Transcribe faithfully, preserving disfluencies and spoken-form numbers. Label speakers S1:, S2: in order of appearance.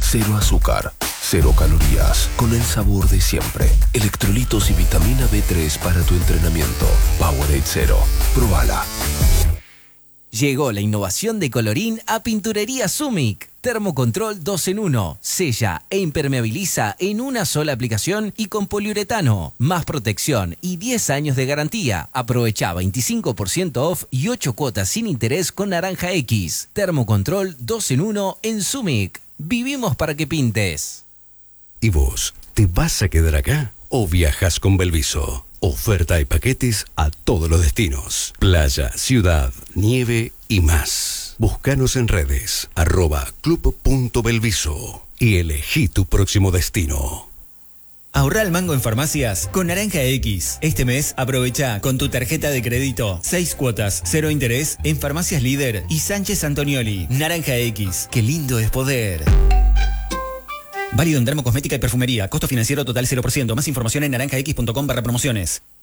S1: Cero azúcar, cero calorías, con el sabor de siempre. Electrolitos y vitamina B tres para tu entrenamiento. Powerade Cero. Probala.
S2: Llegó la innovación de colorín a Pinturería Sumic. Termocontrol dos en uno. Sella e impermeabiliza en una sola aplicación y con poliuretano. Más protección y diez años de garantía. Aprovecha veinticinco por ciento off y ocho cuotas sin interés con Naranja X. Termocontrol dos en uno en Sumic. Vivimos para que pintes.
S3: ¿Y vos, te vas a quedar acá o viajas con Belviso? Oferta y paquetes a todos los destinos. Playa, ciudad, nieve y más. Búscanos en redes, arroba club.belviso y elegí tu próximo destino.
S4: Ahorra al mango en farmacias con Naranja X. Este mes aprovecha con tu tarjeta de crédito seis cuotas, cero interés en Farmacias Líder y Sánchez Antonioli. Naranja X, qué lindo es poder. Válido en dermocosmética y perfumería. Costo financiero total cero por ciento. Más información en naranja x punto com barra promociones.